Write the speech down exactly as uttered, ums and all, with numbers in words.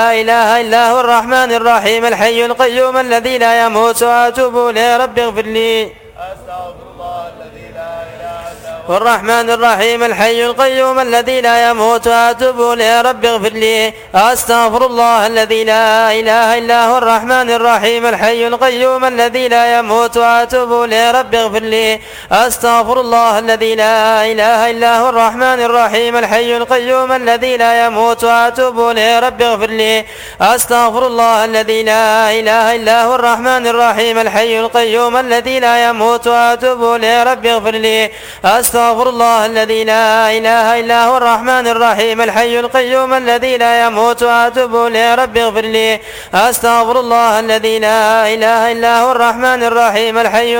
لا إله إلا هو الرحمن الرحيم الحي القيوم الذي لا يموت وأتوب إليه رب اغفر لي. أستغفر الله الذي لا إله إلا هو والرحمن الرحيم الحي القيوم الذي لا يموت وأتوب إليه رب اغفر لي. أستغفر الله الذي لا إله إلا هو الرحمن الرحيم الحي القيوم الذي لا يموت وأتوب إليه رب اغفر لي. أستغفر الله الذي لا إله إلا هو الرحمن الرحيم الحي القيوم الذي لا يموت وأتوب إليه رب اغفر لي. أستغفر الله الذي لا إله إلا هو الرحمن الرحيم الحي القيوم الذي لا يموت وأتوب إليه رب اغفر لي. أستغفر الله الذي لا إله إلا هو الرحمن الرحيم الحي القيوم الذي لا يموت وأتوب إليه رب اغفر لي. أستغفر الله الذي لا إله إلا هو الرحمن الرحيم الحي